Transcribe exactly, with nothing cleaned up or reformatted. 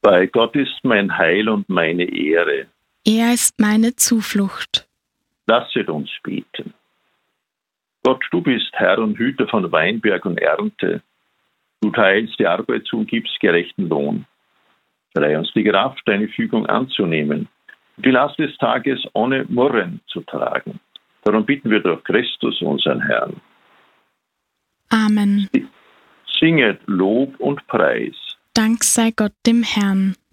Bei Gott ist mein Heil und meine Ehre. Er ist meine Zuflucht. Lasset uns beten. Gott, du bist Herr und Hüter von Weinberg und Ernte. Du teilst die Arbeit zu und gibst gerechten Lohn. Verleih uns die Kraft, deine Fügung anzunehmen und die Last des Tages ohne Murren zu tragen. Darum bitten wir durch Christus, unseren Herrn. Amen. Singet Lob und Preis. Dank sei Gott dem Herrn.